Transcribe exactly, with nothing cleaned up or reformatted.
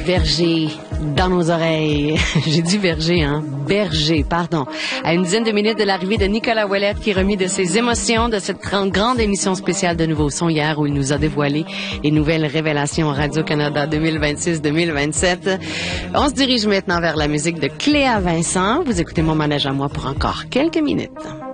Verger dans nos oreilles. J'ai dit Verger, hein? Berger, pardon. À une dizaine de minutes de l'arrivée de Nicolas Ouellette qui remis de ses émotions de cette grande émission spéciale de Nouveau Son hier où il nous a dévoilé les nouvelles révélations Radio-Canada deux mille vingt-six deux mille vingt-sept. On se dirige maintenant vers la musique de Cléa Vincent. Vous écoutez Mon manège à moi pour encore quelques minutes.